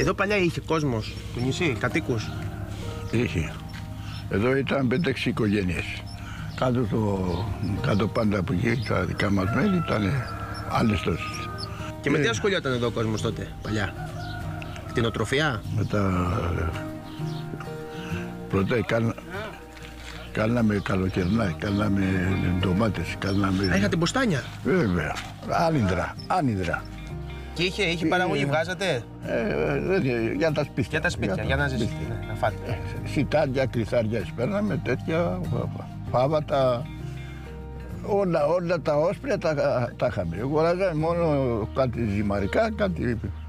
Εδώ παλιά είχε κόσμος το νησί, κατοίκους? Είχε. Εδώ ήταν 5-6 οικογένειες. Κάτω πάντα από εκεί τα δικά μας μέλη ήταν άλλες τόσες. Και με τι ασχολιόταν εδώ ο κόσμος τότε, παλιά? Κτηνοτροφία? Πρώτα κάναμε καλοκαιρινά, κάναμε ντομάτες, κάναμε... Είχατε μποστάνια? Βέβαια, άνυδρα. Και είχε παραγωγή, βγάζατε? Για τα σπίτια. Για τα σπίτια, για να ζήσετε, να φάτε. Σιτάρια, κρυθάρια παίρναμε, τέτοια, φάβατα. Όλα τα όσπρια τα είχαμε. Αγοράζαμε μόνο κάτι ζυμαρικά, κάτι